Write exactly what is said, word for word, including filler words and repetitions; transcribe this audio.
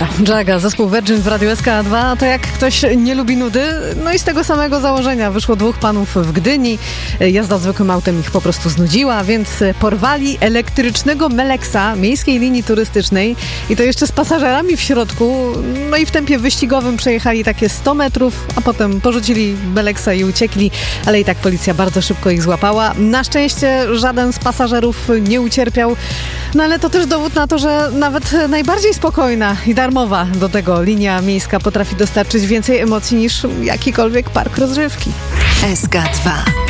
ekstra. Jaga, zespół Virgin w Radiu S K dwa, to jak ktoś nie lubi nudy, no i z tego samego założenia wyszło dwóch panów w Gdyni. Jazda zwykłym autem ich po prostu znudziła, więc porwali elektrycznego Meleksa miejskiej linii turystycznej i to jeszcze z pasażerami w środku. No i w tempie wyścigowym przejechali takie sto metrów, a potem porzucili Meleksa i uciekli, ale i tak policja bardzo szybko ich złapała. Na szczęście żaden z pasażerów nie ucierpiał, no ale to też dowód na to, że nawet najbardziej spokojna i darmowa do tego linia miejska potrafi dostarczyć więcej emocji niż jakikolwiek park rozrywki. S K dwa.